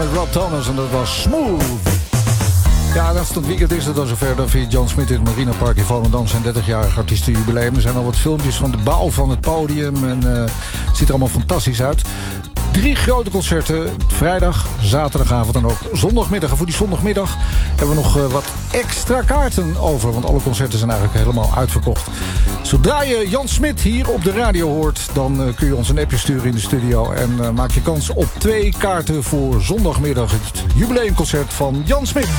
met Rob Thomas en dat was Smooth. Ja, en als het weekend is het dan zover. Dan viert Jan Smit in het Marina Park in Volendam zijn 30-jarig artiestenjubileum. Er zijn al wat filmpjes van de bouw van het podium. En het ziet er allemaal fantastisch uit. 3 grote concerten. Vrijdag, zaterdagavond en ook zondagmiddag. En voor die zondagmiddag hebben we nog wat extra kaarten over. Want alle concerten zijn eigenlijk helemaal uitverkocht. Zodra je Jan Smit hier op de radio hoort, dan kun je ons een appje sturen in de studio. En maak je kans op 2 kaarten voor zondagmiddag. Het jubileumconcert van Jan Smit.